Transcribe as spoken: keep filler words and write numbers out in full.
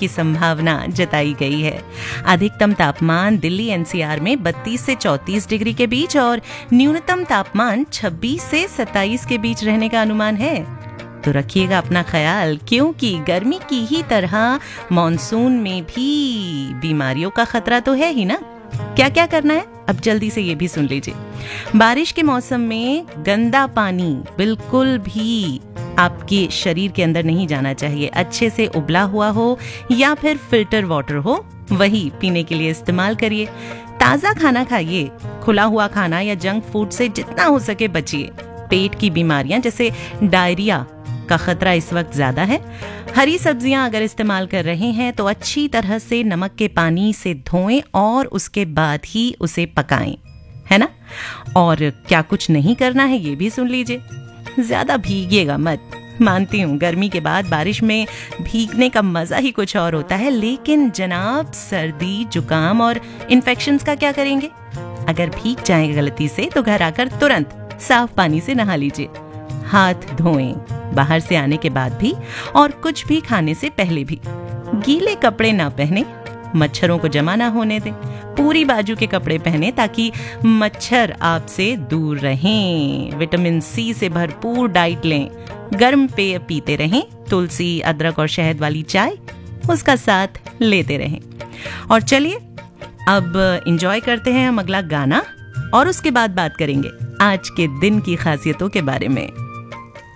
की संभावना जताई गई है। अधिकतम तापमान दिल्ली एनसीआर में बत्तीस से चौंतीस डिग्री के बीच और न्यूनतम तापमान छब्बीस से सत्ताईस के बीच रहने का अनुमान है। तो रखिएगा अपना ख्याल, क्योंकि गर्मी की ही तरह मॉनसून में भी बीमारियों का खतरा तो है ही ना। क्या क्या करना है अब जल्दी से ये भी सुन लीजिए। बारिश के मौसम में गंदा पानी बिल्कुल भी आपके शरीर के अंदर नहीं जाना चाहिए। अच्छे से उबला हुआ हो या फिर फिल्टर वाटर हो, वही पीने के लिए इस्तेमाल करिए। ताज़ा खाना खाइए। खुला हुआ खाना या जंक फूड से जितना हो सके बचिए। पेट की बीमारियां जैसे डायरिया का खतरा इस वक्त ज्यादा है। हरी सब्जियां अगर इस्तेमाल कर रहे हैं तो अच्छी तरह से नमक के पानी से धोएं और उसके बाद ही उसे पकाएं, है ना। और क्या कुछ नहीं करना है ये भी सुन लीजिए। ज्यादा भीगिएगा मत। मानती हूँ गर्मी के बाद बारिश में भीगने का मजा ही कुछ और होता है, लेकिन जनाब सर्दी जुकाम और इन्फेक्शंस का क्या करेंगे। अगर भीग जाएं गलती से तो घर आकर तुरंत साफ पानी से नहा लीजिए। हाथ धोएं बाहर से आने के बाद भी और कुछ भी खाने से पहले भी। गीले कपड़े ना पहने, मच्छरों को जमा ना होने दें। पूरी बाजू के कपड़े पहने ताकि मच्छर आपसे दूर रहें। विटामिन सी से भरपूर डाइट लें। गर्म पेय पीते रहें। तुलसी, अदरक और शहद वाली चाय उसका साथ लेते रहें। और चलिए अब एंजॉय करते हैं हम अगला गाना और उसके बाद बात करेंगे आज के दिन की खासियतों के बारे में।